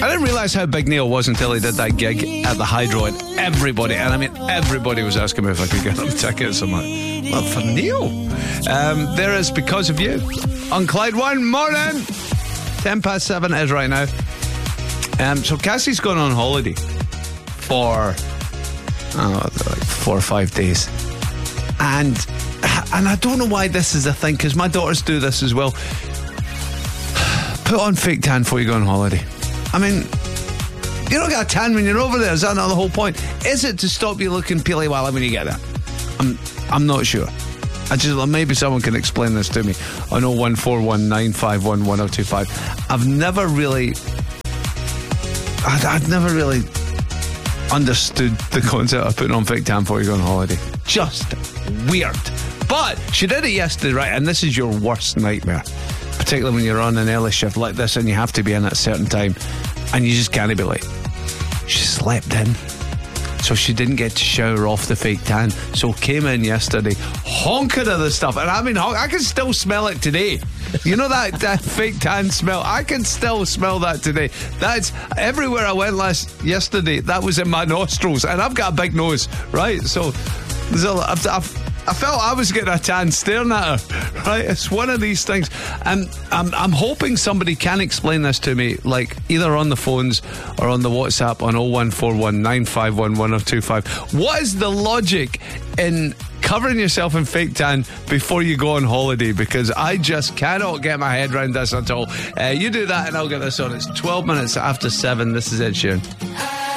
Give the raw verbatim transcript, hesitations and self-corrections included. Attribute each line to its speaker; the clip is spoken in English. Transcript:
Speaker 1: I didn't realise how big Neil was until he did that gig at the Hydro, and everybody, and I mean everybody, was asking me if I could get them tickets. I'm like, well, for Neil. Um, there is Because of You on Clyde One. Morning. Ten past seven is right now. Um, so Cassie's gone on holiday for oh, like four or five days, and and I don't know why this is a thing, because my daughters do this as well. Put on fake tan before you go on holiday. I mean, you don't get a tan when you're over there. Is that not the whole point? Is it to stop you looking peely wally when you get there? I'm I'm not sure. I just maybe someone can explain this to me on oh one four one nine five one one oh two five. I've never really I'd, I'd never really understood the concept of putting on fake tan before you go on holiday. Just weird. But she did it yesterday, right? And this is your worst nightmare, particularly when you're on an early shift like this and you have to be in at a certain time and you just can't be late. She slept in, so she didn't get to shower off the fake tan, so came in yesterday honking of the stuff. And I mean, I can still smell it today. You know that, that fake tan smell? I can still smell that today. That's everywhere I went last yesterday. That was in my nostrils, and I've got a big nose, right? So there's a, I've, I've I felt I was getting a tan staring at her, right? It's one of these things. And I'm, I'm hoping somebody can explain this to me, like either on the phones or on the WhatsApp on oh one four one nine five one one oh two five. What is the logic in covering yourself in fake tan before you go on holiday? Because I just cannot get my head around this at all. Uh, you do that and I'll get this on. It's twelve minutes after seven. This is Ed Sheeran.